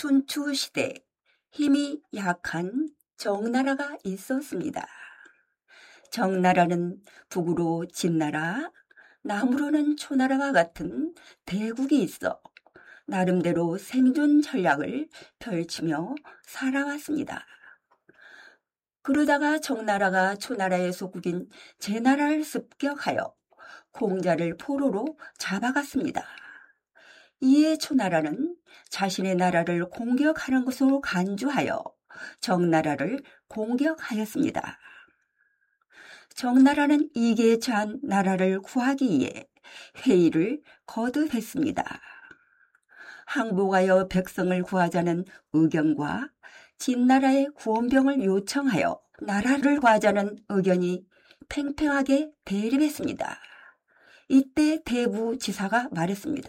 춘추시대 힘이 약한 정나라가 있었습니다. 정나라는 북으로 진나라, 남으로는 초나라와 같은 대국이 있어 나름대로 생존 전략을 펼치며 살아왔습니다. 그러다가 정나라가 초나라의 소국인 제나라를 습격하여 공자를 포로로 잡아갔습니다. 이에 초나라는 자신의 나라를 공격하는 것으로 간주하여 정나라를 공격하였습니다. 정나라는 이기에 처한 나라를 구하기 위해 회의를 거듭했습니다. 항복하여 백성을 구하자는 의견과 진나라의 구원병을 요청하여 나라를 구하자는 의견이 팽팽하게 대립했습니다. 이때 대부지사가 말했습니다.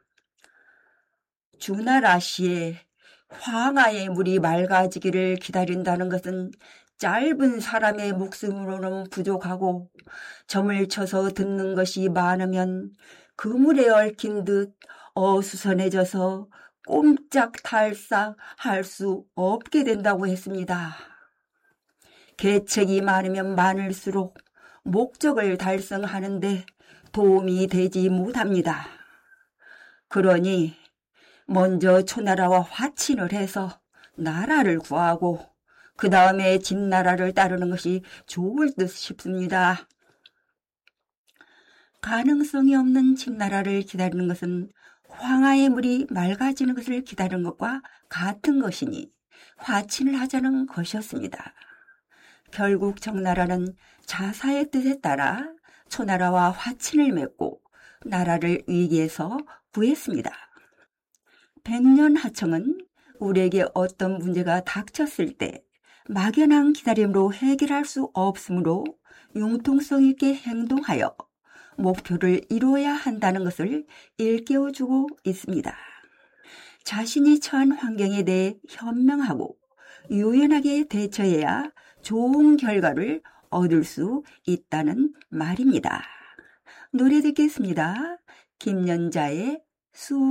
주나라시에 황하의 물이 맑아지기를 기다린다는 것은 짧은 사람의 목숨으로는 부족하고 점을 쳐서 듣는 것이 많으면 그물에 얽힌 듯 어수선해져서 꼼짝달싹 할 수 없게 된다고 했습니다. 계책이 많으면 많을수록 목적을 달성하는데 도움이 되지 못합니다. 그러니 먼저 초나라와 화친을 해서 나라를 구하고 그 다음에 진나라를 따르는 것이 좋을 듯 싶습니다. 가능성이 없는 진나라를 기다리는 것은 황하의 물이 맑아지는 것을 기다리는 것과 같은 것이니 화친을 하자는 것이었습니다. 결국 정나라는 자사의 뜻에 따라 초나라와 화친을 맺고 나라를 위기에서 구했습니다. 백년하청은 우리에게 어떤 문제가 닥쳤을 때 막연한 기다림으로 해결할 수 없으므로 융통성 있게 행동하여 목표를 이루어야 한다는 것을 일깨워주고 있습니다. 자신이 처한 환경에 대해 현명하고 유연하게 대처해야 좋은 결과를 얻을 수 있다는 말입니다. 노래 듣겠습니다. 김연자의 수